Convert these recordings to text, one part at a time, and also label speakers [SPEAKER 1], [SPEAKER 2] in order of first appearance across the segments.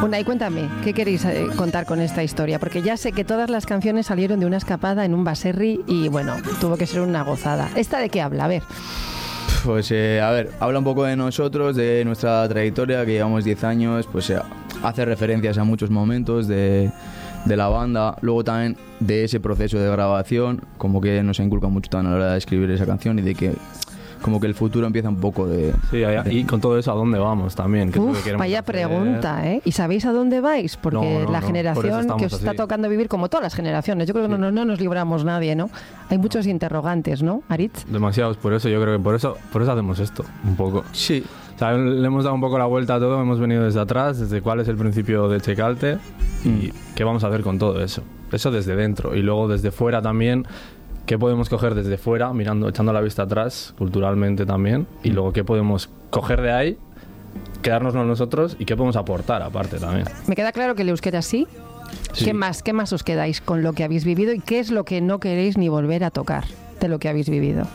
[SPEAKER 1] Bueno, y cuéntame, ¿qué queréis contar con esta historia? Porque ya sé que todas las canciones salieron de una escapada en un baserri y bueno, tuvo que ser una gozada. ¿Esta de qué habla? A ver.
[SPEAKER 2] Pues a ver, habla un poco de nosotros, de nuestra trayectoria, que llevamos 10 años, pues hace referencias a muchos momentos de la banda, luego también de ese proceso de grabación, como que nos inculca mucho también a la hora de escribir esa canción y de que como que el futuro empieza un poco de...
[SPEAKER 3] Sí, y con todo eso, ¿a dónde vamos también? ¿Qué es lo que queremos
[SPEAKER 1] vaya
[SPEAKER 3] hacer?
[SPEAKER 1] pregunta, ¿eh? ¿Y sabéis a dónde vais? Porque la generación que os está tocando vivir, como todas las generaciones, yo creo que no nos libramos nadie, ¿no? Hay muchos interrogantes, ¿no, Aritz?
[SPEAKER 3] Demasiados, por eso yo creo que por eso hacemos esto, un poco.
[SPEAKER 2] Sí.
[SPEAKER 3] O sea, le hemos dado un poco la vuelta a todo, hemos venido desde atrás, desde cuál es el principio de Checalte y qué vamos a hacer con todo eso. Eso desde dentro y luego desde fuera también. ¿Qué podemos coger desde fuera, mirando, echando la vista atrás, culturalmente también? Y luego, ¿qué podemos coger de ahí, quedárnoslo nosotros y qué podemos aportar aparte también?
[SPEAKER 1] Me queda claro que el euskera sí. ¿Qué más os quedáis con lo que habéis vivido y qué es lo que no queréis ni volver a tocar de lo que habéis vivido?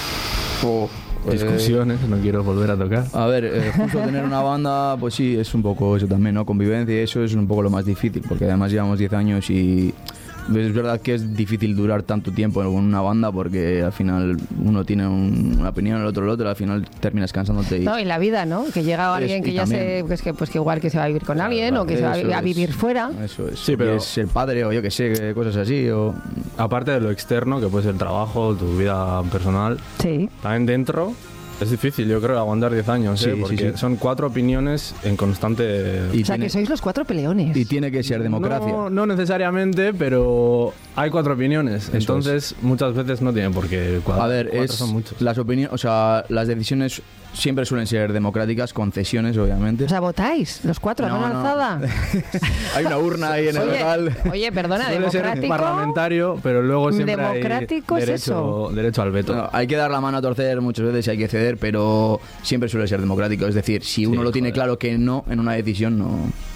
[SPEAKER 3] Discusiones, no quiero volver a tocar.
[SPEAKER 2] A ver, justo tener una banda, pues sí, es un poco eso también, ¿no? Convivencia y eso es un poco lo más difícil, porque además llevamos 10 años y... Es verdad que es difícil durar tanto tiempo en una banda porque al final uno tiene una opinión, el otro, al final terminas cansándote.
[SPEAKER 1] No, en la vida, ¿no? Que llega alguien que ya se... Pues que igual que se va a vivir con alguien o que se va a vivir fuera.
[SPEAKER 2] Eso es.
[SPEAKER 3] Sí, pero
[SPEAKER 2] es el padre o yo que sé, cosas así. O...
[SPEAKER 3] Aparte de lo externo, que puede ser el trabajo, tu vida personal,
[SPEAKER 1] sí.
[SPEAKER 3] También dentro... Es difícil, yo creo, aguantar 10 años, porque son 4 opiniones en constante...
[SPEAKER 1] O sea, que sois los 4 peleones.
[SPEAKER 2] Y tiene que ser democracia.
[SPEAKER 3] No necesariamente, pero hay 4 opiniones. Eso entonces, muchas veces no tienen por qué cuadrar.
[SPEAKER 2] A ver,
[SPEAKER 3] son muchos.
[SPEAKER 2] Las opiniones, o sea, las decisiones siempre suelen ser democráticas, concesiones, obviamente.
[SPEAKER 1] O sea, ¿votáis? ¿Los 4 a mano alzada?
[SPEAKER 2] Hay una urna ahí en el local.
[SPEAKER 1] Oye, perdona,
[SPEAKER 3] suele
[SPEAKER 1] democrático...
[SPEAKER 3] ser parlamentario, pero luego siempre
[SPEAKER 1] democrático
[SPEAKER 3] hay
[SPEAKER 1] es eso.
[SPEAKER 3] derecho al veto.
[SPEAKER 2] No, hay que dar la mano a torcer muchas veces y hay que ceder, pero siempre suele ser democrático. Es decir, si uno lo tiene claro que no en una decisión, no...